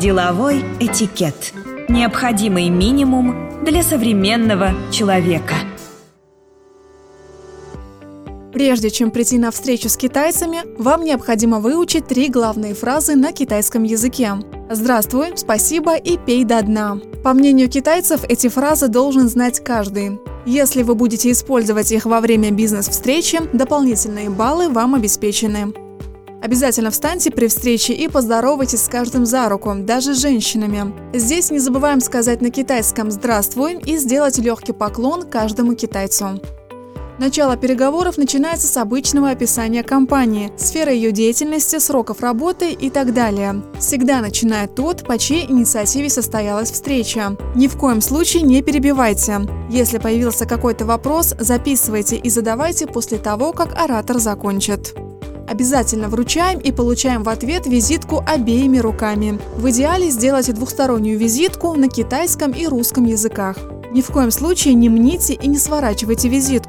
Деловой этикет. Необходимый минимум для современного человека. Прежде чем прийти на встречу с китайцами, вам необходимо выучить 3 главные фразы на китайском языке. «Здравствуй», «Спасибо» и «Пей до дна». По мнению китайцев, эти фразы должен знать каждый. Если вы будете использовать их во время бизнес-встречи, дополнительные баллы вам обеспечены. Обязательно встаньте при встрече и поздоровайтесь с каждым за руку, даже с женщинами. Здесь не забываем сказать на китайском «здравствуй» и сделать легкий поклон каждому китайцу. Начало переговоров начинается с обычного описания компании, сферы ее деятельности, сроков работы и так далее. Всегда начинает тот, по чьей инициативе состоялась встреча. Ни в коем случае не перебивайте. Если появился какой-то вопрос, записывайте и задавайте после того, как оратор закончит. Обязательно вручаем и получаем в ответ визитку обеими руками. В идеале сделайте двухстороннюю визитку на китайском и русском языках. Ни в коем случае не мните и не сворачивайте визитку.